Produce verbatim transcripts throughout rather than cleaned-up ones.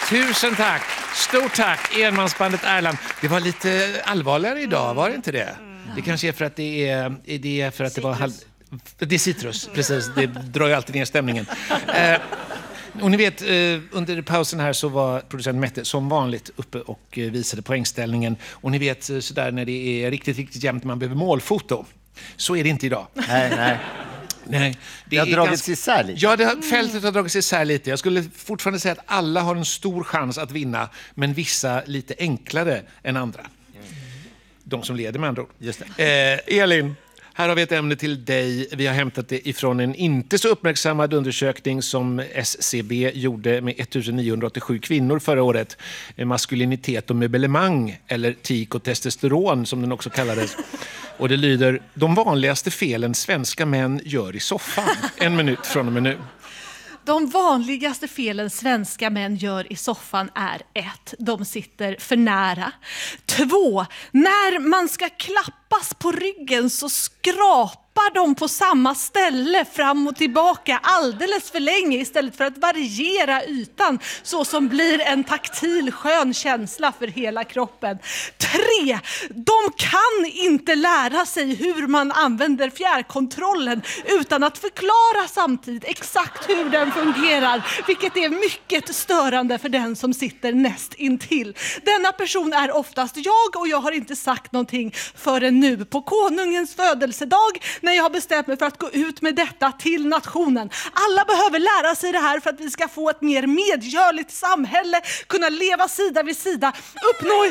Tusen tack. Stort tack, enmansbandet Erland. Det var lite allvarligare idag, var det inte det? Det kanske är för att det är, det är för att det var halv... Det är citrus, precis. Det drar ju alltid ner stämningen. Eh, och ni vet, eh, under pausen här så var producent Mette som vanligt uppe och eh, visade poängställningen. Och ni vet, sådär när det är riktigt, riktigt jämnt, man behöver målfoto. Så är det inte idag. Nej, nej. Nej, det, det har dragits ganska... isär lite. Ja, det har, fältet har dragits isär lite. Jag skulle fortfarande säga att alla har en stor chans att vinna, men vissa lite enklare än andra. De som leder med andra ord. Just det. Eh, Elin, här har vi ett ämne till dig. Vi har hämtat det ifrån en inte så uppmärksammad undersökning som S C B gjorde med ettusenniohundraåttiosju kvinnor förra året. Maskulinitet och möblemang, eller tik och testosteron som den också kallades. Och det lyder: de vanligaste felen svenska män gör i soffan. En minut från och med nu. De vanligaste felen svenska män gör i soffan är ett. De sitter för nära. Två. När man ska klappas på ryggen så skrapar de på samma ställe fram och tillbaka alldeles för länge istället för att variera ytan så som blir en taktil skön känsla för hela kroppen. Tre. De kan inte lära sig hur man använder fjärrkontrollen utan att förklara samtidigt exakt hur den fungerar, vilket är mycket störande för den som sitter näst intill. Denna person är oftast jag och jag har inte sagt någonting förrän nu på konungens födelsedag när jag har bestämt mig för att gå ut med detta till nationen. Alla behöver lära sig det här för att vi ska få ett mer medgörligt samhälle, kunna leva sida vid sida, uppnå...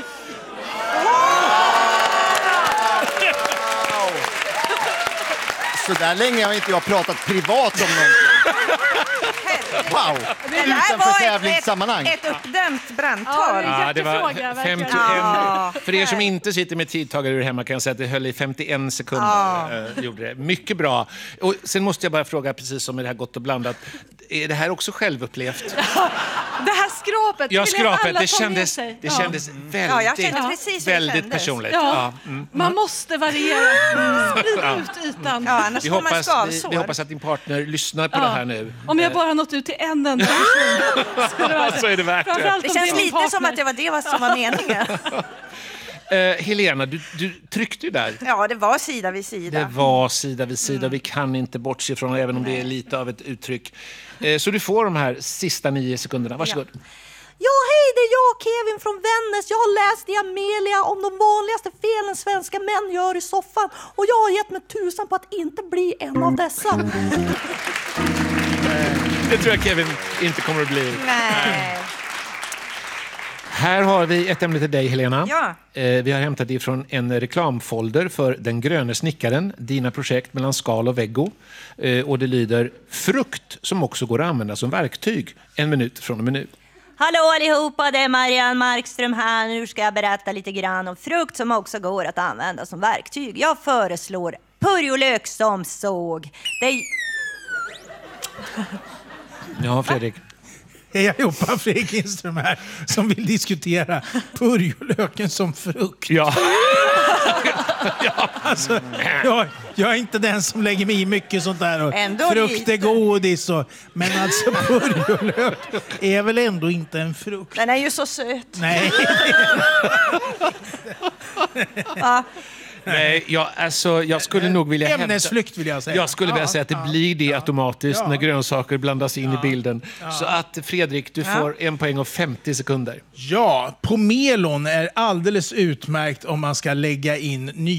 Så där länge har inte jag pratat privat om någonting. Wow! Utanför tävlingssammanhang. Ett, ett uppdämt brandtal. Ja, Ja, det var fråga, femtioen. Ja. För er som inte sitter med tidtagare ur hemma kan jag säga att det höll i femtioen sekunder. Ja. Eh, gjorde det. Mycket bra. Och sen måste jag bara fråga, precis som med det här Gott och blandat, är det här också självupplevt? Det här skrapet. Ja, vill skrapet. alla Det ta med kändes, sig. det Ja. kändes väldigt, Ja, jag kände precis hur det väldigt kändes. personligt. Ja. Ja. Mm. Man måste variera. Sprid ut ytan. Ja, annars Vi, får man hoppas, vi, skavsår. vi hoppas att din partner lyssnar på Ja. det här nu. Om jag bara har nått ut till en enda person så är det värt Så är det värt det. Framförallt Det om känns är min lite som partner. att det var det som var meningen. Eh, Helena, du, du tryckte ju där. Ja, det var sida vid sida. Det var sida vid sida. Vi kan inte bortse ifrån, även om det är lite av ett uttryck. Eh, så du får de här sista nio sekunderna. Varsågod. Ja. Ja, hej, det är jag, Kevin från Vännäs. Jag har läst i Amelia om de vanligaste felen svenska män gör i soffan. Och jag har gett mig tusan på att inte bli en av dessa. Det tror jag Kevin inte kommer att bli. Nej. Här har vi ett ämne till dig, Helena. Ja. Eh, vi har hämtat det från en reklamfolder för Den gröne snickaren, dina projekt mellan skal och veggo. Eh, och det lyder: frukt som också går att använda som verktyg. En minut från och med nu. Hallå allihopa, det är Marianne Markström här. Nu ska jag berätta lite grann om frukt som också går att använda som verktyg. Jag föreslår purjolök som såg. Det är... Ja, Fredrik. Hej allihopa, Fredrik Lindström här som vill diskutera purjolöken som frukt. Ja. Alltså, jag, jag är inte den som lägger mig i mycket sånt där. Och Ändå frukt lite. är godis. Och, men alltså purjolök är väl ändå inte en frukt? Den är ju så söt. Nej. Ja. Nej, jag, alltså, jag skulle nog vilja hävda... Ämnesflykt vill jag säga. Jag skulle vilja Ja, säga att det ja, blir det ja, automatiskt ja. när grönsaker blandas in i bilden. Så att Fredrik, du får en poäng och femtio sekunder. Ja, pomelon är alldeles utmärkt om man ska lägga in ny